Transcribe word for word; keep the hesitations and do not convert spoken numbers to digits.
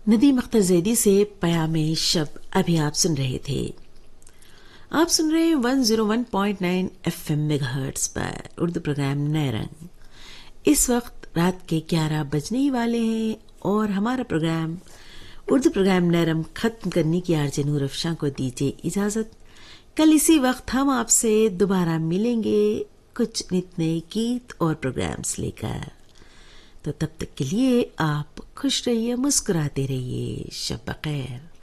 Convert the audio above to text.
नदीम अख्तर जैदी से पयामे शब अभी आप सुन रहे थे। आप सुन रहे हैं एक सौ एक पॉइंट नौ एफएम मेगाहर्ट्ज पर उर्दू प्रोग्राम नए रंग। इस वक्त रात के ग्यारह बजने ही वाले हैं और हमारा प्रोग्राम उर्दू प्रोग्राम नए रंग खत्म करने की आरजे नूर अफशां को दीजिए इजाजत। कल इसी वक्त हम आपसे दोबारा मिलेंगे कुछ नित नए गीत और प्रोग्राम्स लेकर। तो तब तक के लिए आप खुश रहिए, मुस्कुराते रहिए। शब बखैर।